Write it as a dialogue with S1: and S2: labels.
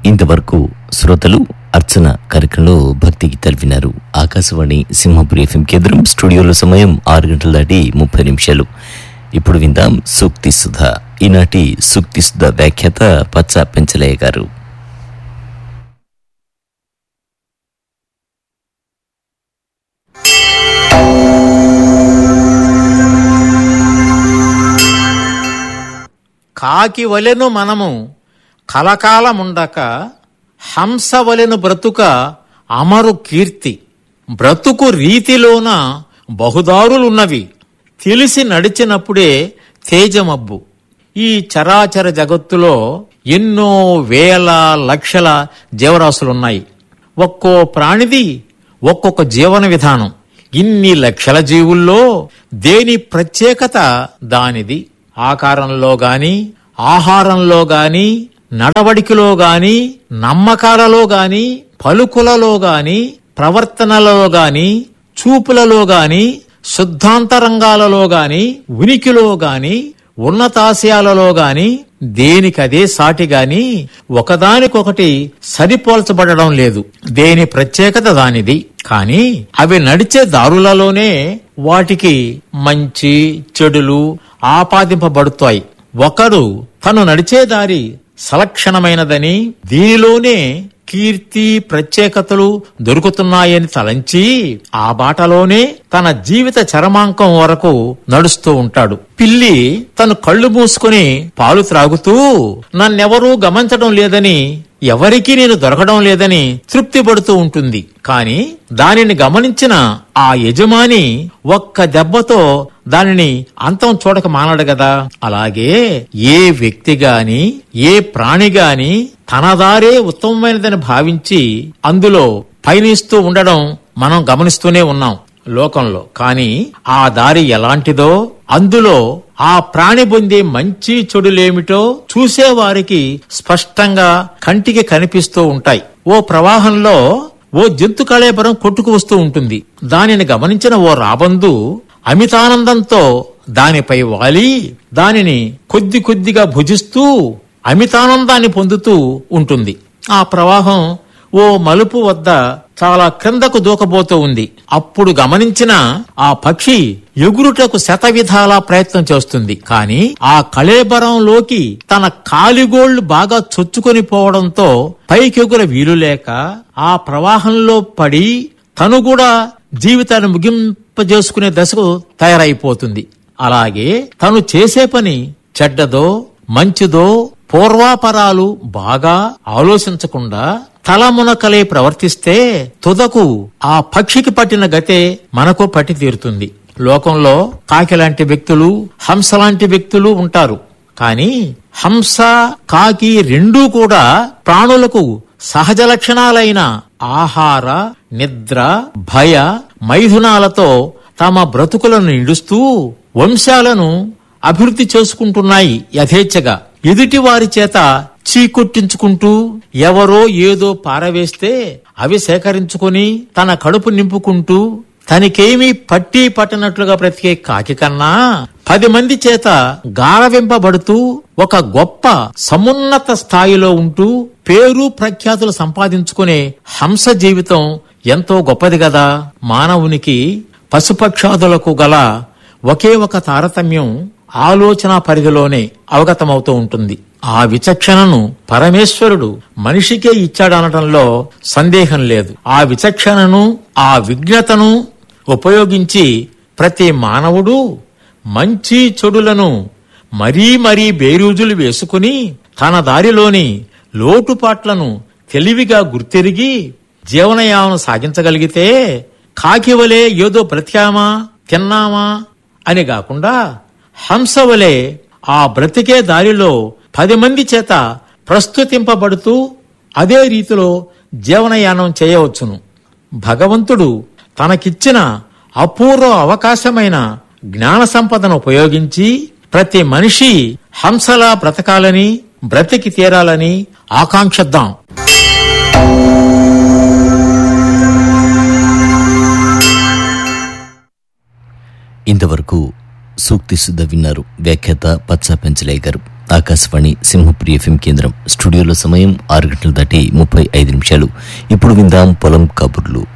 S1: ఇంతవరకు శ్రోతలు అర్చన కార్యక్రమంలో భక్తి గీతాలు విన్నారు. ఆకాశవాణి సింహపురి ఎఫ్ఎం కేంద్రం. స్టూడియోలో సమయం 6 గంటల దాటి 30 నిమిషాలు. ఇప్పుడు విందాం సూక్తి సుధ. ఈనాటి సూక్తి సుధ వ్యాఖ్యాత పచ్చ పెంచలయ్య గారు.
S2: కాకి వలెను మనము కలకాలముండక హంస వలెను బ్రతుక అమరు కీర్తి. బ్రతుకు రీతిలోన బహుదారులున్నవి, తెలిసి నడిచినప్పుడే తేజమబ్బు. ఈ చరాచర జగత్తులో ఎన్నో వేల లక్షల జీవరాశులున్నాయి. ఒక్కో ప్రాణిది ఒక్కొక్క జీవన విధానం. ఇన్ని లక్షల జీవుల్లో దేని ప్రత్యేకత దానిది. ఆకారంలో గాని, ఆహారంలో గాని, నడవడికలో గాని, నమ్మకాలలో గాని, పలుకులలో గాని, ప్రవర్తనలలో గాని, చూపులలో గాని, శుద్ధాంతరంగాలలో గాని, ఉనికిలో గాని, ఉన్నతాశయాలలో గాని దేనికదే సాటి గాని ఒకదానికొకటి సరిపోల్చబడడం లేదు. దేని ప్రత్యేకత దానిది. కాని అవి నడిచే దారులలోనే వాటికి మంచి చెడులు ఆపాదింపబడుతాయి. ఒకడు తను నడిచే దారి సలక్షణమైనదని, దీనిలోనే కీర్తి ప్రత్యేకతలు దొరుకుతున్నాయని తలంచి ఆ బాటలోనే తన జీవిత చరమాంకం వరకు నడుస్తూ ఉంటాడు. పిల్లి తను కళ్ళు మూసుకుని పాలు త్రాగుతూ నన్నెవరూ గమనించడం లేదని, ఎవరికీ నేను దొరకడం లేదని తృప్తి పడుతూ ఉంటుంది. కాని దానిని గమనించిన ఆ యజమాని ఒక్క దెబ్బతో దానిని అంతం చూడక మానడు గదా. అలాగే ఏ వ్యక్తి గాని, ఏ ప్రాణి గాని తన దారే ఉత్తమమైనదని భావించి అందులో పయనిస్తూ ఉండడం మనం గమనిస్తూనే ఉన్నాం లోకంలో. కాని ఆ దారి ఎలాంటిదో, అందులో ఆ ప్రాణి పొందే మంచి చెడులేమిటో చూసేవారికి స్పష్టంగా కంటికి కనిపిస్తూ ఉంటాయి. ఓ ప్రవాహంలో ఓ జంతు కళేబరం కొట్టుకు వస్తూ ఉంటుంది. దానిని గమనించిన ఓ రాబందు అమితానందంతో దానిపై వాలి దానిని కొద్ది కొద్దిగా భుజిస్తూ అమితానందాన్ని పొందుతూ ఉంటుంది. ఆ ప్రవాహం ఓ మలుపు వద్ద చాలా క్రిందకు దూకబోతూ ఉంది. అప్పుడు గమనించిన ఆ పక్షి ఎగురుటకు శతవిధాలా ప్రయత్నం చేస్తుంది. కాని ఆ కళేబరంలోకి తన కాలిగోళ్లు బాగా చొచ్చుకొని పోవడంతో పైకెగుర వీలులేక ఆ ప్రవాహంలో పడి తను కూడా జీవితాన్ని ముగింపజేసుకునే దశకు తయారైపోతుంది. అలాగే తను చేసే పని చెడ్డదో మంచిదో పూర్వాపరాలు బాగా ఆలోచించకుండా తలమునకలే ప్రవర్తిస్తే తుదకు ఆ పక్షికి పట్టిన గతే మనకు పట్టి తీరుతుంది. లోకంలో కాకి లాంటి వ్యక్తులు, హంస లాంటి వ్యక్తులు ఉంటారు. కాని హంస, కాకి రెండూ కూడా ప్రాణులకు సహజ లక్షణాలైన ఆహార, నిద్ర, భయ, మైథునాలతో తమ బ్రతుకులను నిండుస్తూ వంశాలను అభివృద్ధి చేసుకుంటున్నాయి యథేచ్ఛగా. ఎదుటి వారి చేత చీకొట్టించుకుంటూ ఎవరో ఏదో పారవేస్తే అవి సేకరించుకుని తన కడుపు నింపుకుంటూ తనకేమీ పట్టి పట్టనట్లుగా బ్రతికే కాకి కన్నా 10 మంది చేత గారవింపబడుతూ ఒక గొప్ప సమున్నత స్థాయిలో ఉంటూ పేరు ప్రఖ్యాతులు సంపాదించుకునే హంస జీవితం ఎంతో గొప్పది గదా. మానవునికి పశుపక్షాదులకు గల ఒకే ఒక తారతమ్యం ఆలోచన పరిధిలోనే అవగతమవుతూ ఉంటుంది. ఆ విచక్షణను పరమేశ్వరుడు మనిషికే ఇచ్చాడనటంలో సందేహం లేదు. ఆ విచక్షణను, ఆ విజ్ఞతను ఉపయోగించి ప్రతి మానవుడు మంచి చెడులను మరీ మరీ బేరీజులు వేసుకుని తన దారిలోని లోటుపాట్లను తెలివిగా గుర్తెరిగి జీవనయానం సాగించగలిగితే కాకివలే ఏదో బ్రతికామా తిన్నామా అని కాకుండా హంసవలే ఆ బ్రతికే దారిలో 10 మంది చేత ప్రస్తుతింపబడుతూ అదే రీతిలో జీవనయానం చేయవచ్చును. భగవంతుడు తనకిచ్చిన అపూర్వ అవకాశమైన జ్ఞాన సంపదను ఉపయోగించి ప్రతి మనిషి హంసలా బ్రతకాలని, బ్రతికి తీరాలని ఆకాంక్షిద్దాం.
S1: ఇంతవరకు సూక్తి సుధ విన్నారు. వ్యాఖ్యాత పచ్చ పెంచలయ్య గారు. ఆకాశవాణి సింహపురి ఎఫ్ఎం కేంద్రం. స్టూడియోలో సమయం 6 గంటలు దాటి 35 నిమిషాలు. ఇప్పుడు విందాం పొలం కబుర్లు.